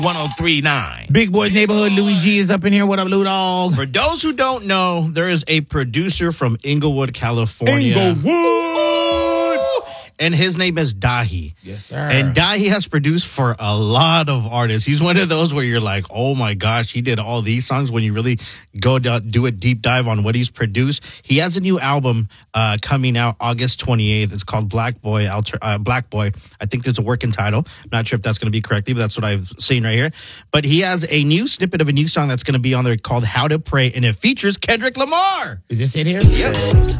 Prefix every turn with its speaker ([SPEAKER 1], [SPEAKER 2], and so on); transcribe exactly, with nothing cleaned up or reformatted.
[SPEAKER 1] one oh three point nine.
[SPEAKER 2] Big Boys Neighborhood, Louis G is up in here. What up, Lou Dog?
[SPEAKER 3] For those who don't know, there is a producer from Inglewood, California.
[SPEAKER 2] Inglewood!
[SPEAKER 3] And his name is Dahi.
[SPEAKER 2] Yes, sir.
[SPEAKER 3] And Dahi has produced for a lot of artists. He's one of those where you're like, oh my gosh, he did all these songs. When you really go down, do a deep dive on what he's produced. He has a new album uh, coming out August twenty-eighth. It's called Black Boy. Alter, uh, Black Boy. I think there's a working title. Not sure if that's going to be correctly, but that's what I've seen right here. But he has a new snippet of a new song that's going to be on there called How to Pray, and it features Kendrick Lamar.
[SPEAKER 2] Is this it here?
[SPEAKER 3] Yep.